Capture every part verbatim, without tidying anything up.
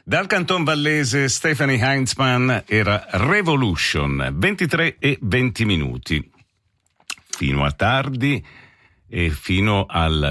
Dal canton vallese Stephanie Heinzmann era Revolution, ventitré e venti minuti. Fino a tardi e fino al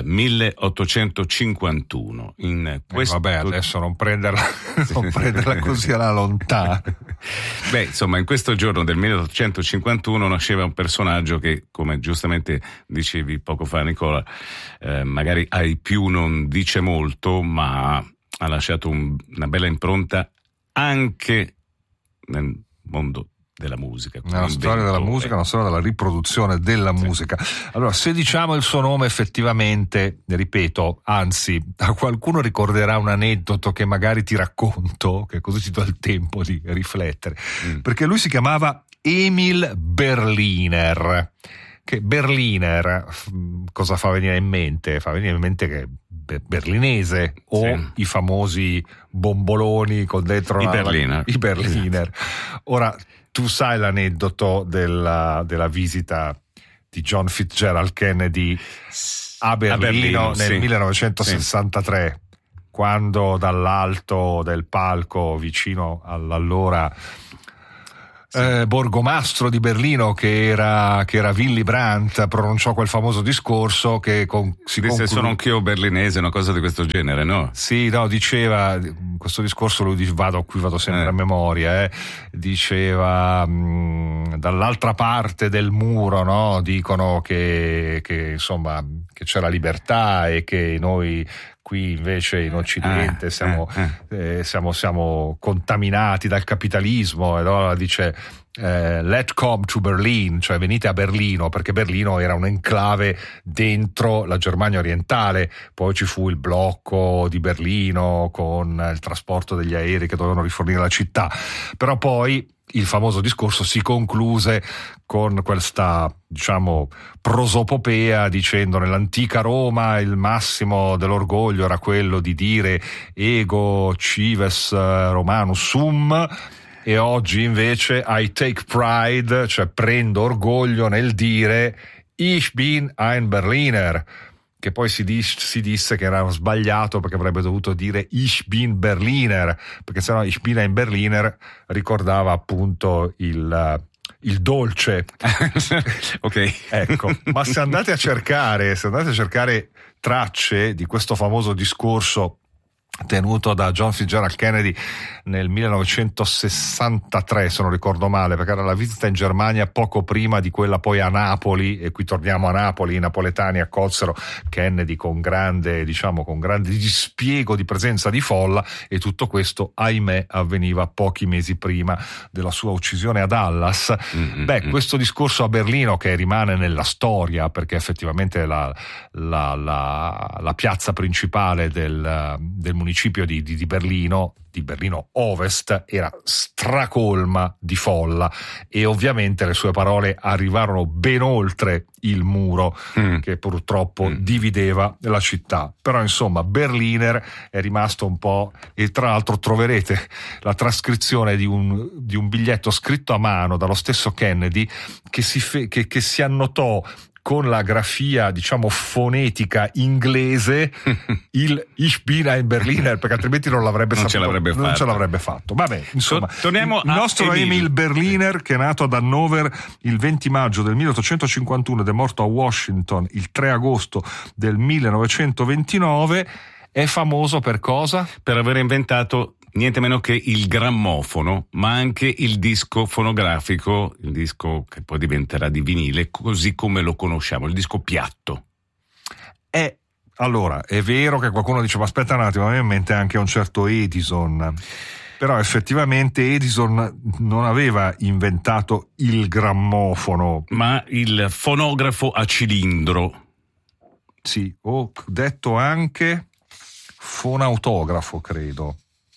milleottocentocinquantuno. In questo... eh, vabbè, adesso non prenderla, non prenderla così alla lontana. Beh, insomma, in questo giorno del milleottocentocinquantuno nasceva un personaggio che, come giustamente dicevi poco fa, Nicola, eh, magari ai più non dice molto, ma ha lasciato un, una bella impronta anche nel mondo della musica. Una storia della musica, una storia della riproduzione della sì. musica. Allora, se diciamo il suo nome, effettivamente, ripeto, anzi, a qualcuno ricorderà un aneddoto che magari ti racconto, che così ti do il tempo di riflettere, mm. perché lui si chiamava Emil Berliner. Che Berliner cosa fa venire in mente? Fa venire in mente che berlinese o sì. i famosi bomboloni con dentro i la, Berliner. La, i Berliner. Ora, tu sai l'aneddoto della, della visita di John Fitzgerald Kennedy a Berlino, a Berlino nel sì. millenovecentosessantatré, sì. quando dall'alto del palco vicino all'allora sì. eh, borgomastro di Berlino, che era, che era Willy Brandt, pronunciò quel famoso discorso che con, si disse conclu- sono anch'io berlinese, una cosa di questo genere, no? Sì, no, diceva, questo discorso lui vado, qui vado sempre eh. a memoria, eh, diceva mh, dall'altra parte del muro, no, dicono che, che insomma che c'è la libertà e che noi qui invece in Occidente eh, siamo, eh, eh. siamo, siamo contaminati dal capitalismo, e allora dice eh, let come to Berlin, cioè venite a Berlino, perché Berlino era un enclave dentro la Germania orientale. Poi ci fu il blocco di Berlino con il trasporto degli aerei che dovevano rifornire la città, però poi il famoso discorso si concluse con questa, diciamo, prosopopea dicendo: nell'antica Roma il massimo dell'orgoglio era quello di dire ego cives romanus sum, e oggi invece I take pride, cioè prendo orgoglio nel dire ich bin ein Berliner, che poi si, dis- si disse che era sbagliato perché avrebbe dovuto dire Ich bin Berliner, perché sennò Ich bin ein Berliner ricordava appunto il, il dolce. Ok. Ecco, ma se andate a cercare, se andate a cercare tracce di questo famoso discorso tenuto da John Fitzgerald Kennedy nel millenovecentosessantatré, se non ricordo male, perché era la visita in Germania poco prima di quella poi a Napoli, e qui torniamo a Napoli. I napoletani accolsero Kennedy con grande, diciamo, con grande dispiego di presenza di folla, e tutto questo, ahimè, avveniva pochi mesi prima della sua uccisione a Dallas. Mm-hmm. Beh, questo discorso a Berlino, che rimane nella storia, perché effettivamente la, la, la, la piazza principale del, del municipio di, di, di Berlino, di Berlino Ovest, era stracolma di folla, e ovviamente le sue parole arrivarono ben oltre il muro mm. che purtroppo mm. divideva la città. Però insomma Berliner è rimasto un po', e tra l'altro troverete la trascrizione di un, di un biglietto scritto a mano dallo stesso Kennedy che si, fe, che, che si annotò con la grafia, diciamo, fonetica inglese il Ich bin ein Berliner, perché altrimenti non l'avrebbe non saputo, ce l'avrebbe non fatto. ce l'avrebbe fatto. Vabbè, insomma, torniamo il, il nostro Emil. Emil Berliner, che è nato ad Hannover il venti maggio del milleottocentocinquantuno ed è morto a Washington il tre agosto del millenovecentoventinove, è famoso per cosa? Per aver inventato niente meno che il grammofono, ma anche il disco fonografico, il disco che poi diventerà di vinile, così come lo conosciamo, il disco piatto. È, allora, è vero che qualcuno dice: ma aspetta un attimo, mi viene in mente anche un certo Edison. Però effettivamente Edison non aveva inventato il grammofono, ma il fonografo a cilindro. Sì, ho detto anche fonautografo, credo.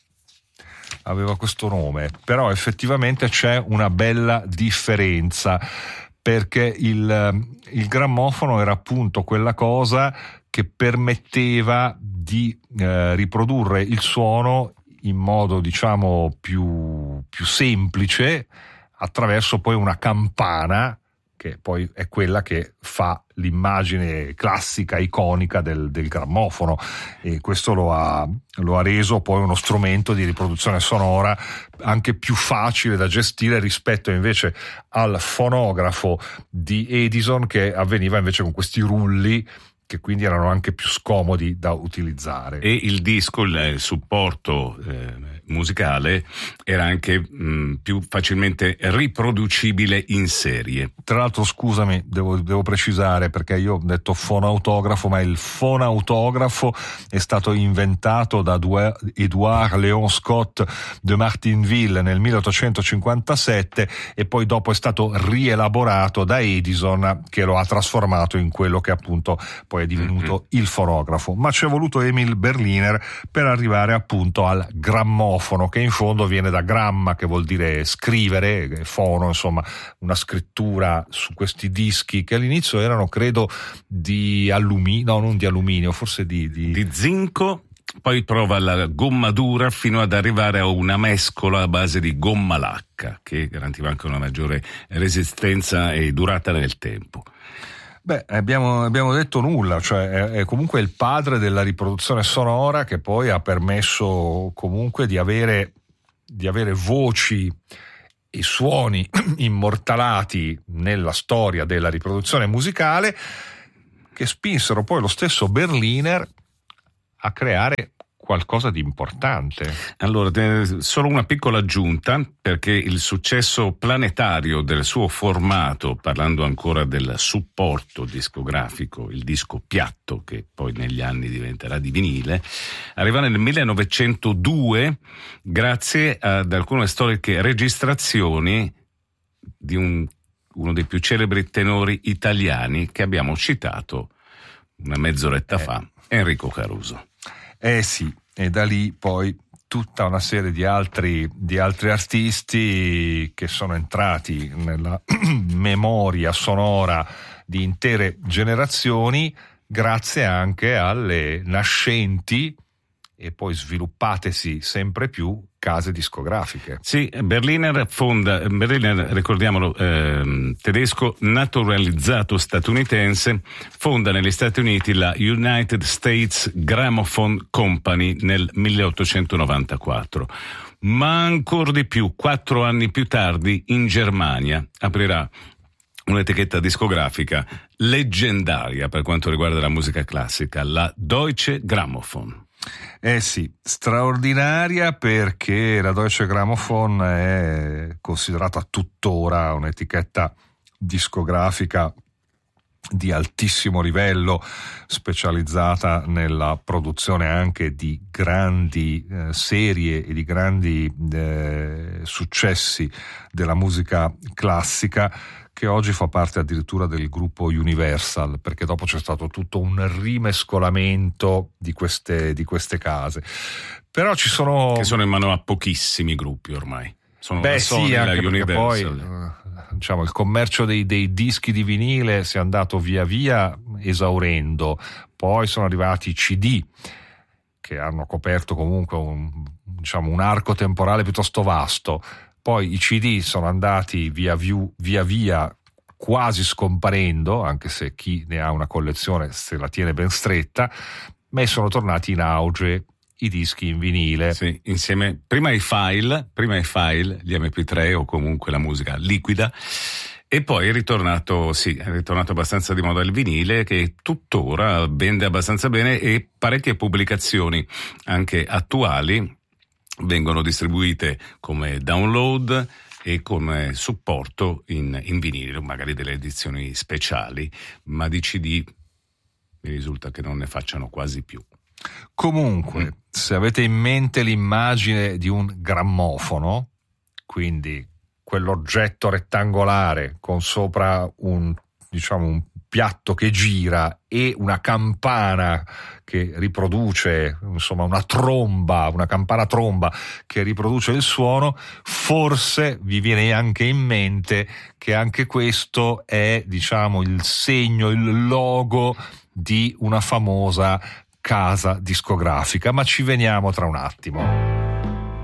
Aveva questo nome, però effettivamente c'è una bella differenza, perché il, il grammofono era appunto quella cosa che permetteva di eh, riprodurre il suono in modo, diciamo, più, più semplice, attraverso poi una campana che poi è quella che fa l'immagine classica, iconica del, del grammofono, e questo lo ha, lo ha reso poi uno strumento di riproduzione sonora anche più facile da gestire rispetto invece al fonografo di Edison, che avveniva invece con questi rulli che quindi erano anche più scomodi da utilizzare. E il disco, il supporto eh, musicale era anche mh, più facilmente riproducibile in serie. Tra l'altro, scusami, devo, devo precisare, perché io ho detto fonautografo, ma il fonautografo è stato inventato da Edouard Léon Scott de Martinville nel milleottocentocinquantasette e poi dopo è stato rielaborato da Edison, che lo ha trasformato in quello che appunto poi è divenuto mm-hmm. il fonografo. Ma ci è voluto Emil Berliner per arrivare appunto al grammofono, che in fondo viene da gramma, che vuol dire scrivere, fono, insomma una scrittura su questi dischi che all'inizio erano credo di alluminio, no non di alluminio, forse di, di... di zinco, poi prova la gomma dura fino ad arrivare a una mescola a base di gomma lacca che garantiva anche una maggiore resistenza e durata nel tempo. Beh, abbiamo, abbiamo detto nulla, cioè è, è comunque il padre della riproduzione sonora, che poi ha permesso comunque di avere, di avere voci e suoni immortalati nella storia della riproduzione musicale, che spinsero poi lo stesso Berliner a creare qualcosa di importante. Allora, solo una piccola aggiunta, perché il successo planetario del suo formato, parlando ancora del supporto discografico, il disco piatto, che poi negli anni diventerà di vinile, arriva nel millenovecentodue grazie ad alcune storiche registrazioni di un, uno dei più celebri tenori italiani che abbiamo citato una mezz'oretta eh. fa, Enrico Caruso. Eh sì, e da lì poi tutta una serie di altri, di altri artisti che sono entrati nella memoria sonora di intere generazioni, grazie anche alle nascenti e poi sviluppatesi sempre più case discografiche. Sì, Berliner fonda, Berliner, ricordiamolo, eh, tedesco naturalizzato statunitense, fonda negli Stati Uniti la United States Gramophone Company nel milleottocentonovantaquattro, ma ancora di più, quattro anni più tardi in Germania aprirà un'etichetta discografica leggendaria per quanto riguarda la musica classica, la Deutsche Grammophon. Eh sì, straordinaria, perché la Deutsche Grammophon è considerata tuttora un'etichetta discografica di altissimo livello, specializzata nella produzione anche di grandi eh, serie e di grandi eh, successi della musica classica, che oggi fa parte addirittura del gruppo Universal, perché dopo c'è stato tutto un rimescolamento di queste, di queste case. Però ci sono... che sono in mano a pochissimi gruppi ormai. Sono Beh la Sony, sì, anche la perché poi Universal. Diciamo, il commercio dei, dei dischi di vinile si è andato via via esaurendo. Poi sono arrivati i C D, che hanno coperto comunque un, diciamo, un arco temporale piuttosto vasto. Poi i C D sono andati via, via, via via quasi scomparendo, anche se chi ne ha una collezione se la tiene ben stretta, ma sono tornati in auge i dischi in vinile. Sì, insieme prima ai file, prima ai file, gli M P tre o comunque la musica liquida, e poi è ritornato, sì, è ritornato abbastanza di moda il vinile, che tuttora vende abbastanza bene, e parecchie pubblicazioni anche attuali vengono distribuite come download e come supporto in, in vinile, magari delle edizioni speciali, ma di C D mi risulta che non ne facciano quasi più. Comunque, mm. se avete in mente l'immagine di un grammofono, quindi quell'oggetto rettangolare con sopra un, diciamo, un piatto che gira e una campana che riproduce, insomma una tromba, una campana tromba che riproduce il suono, forse vi viene anche in mente che anche questo è, diciamo, il segno, il logo di una famosa casa discografica, ma ci veniamo tra un attimo.